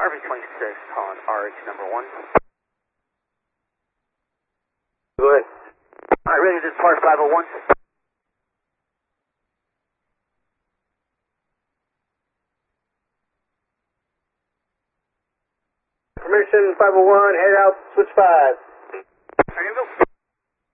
RV26 on RH number 1. Go ahead. Alright, ready to depart 501. Permission 501, head out, switch 5.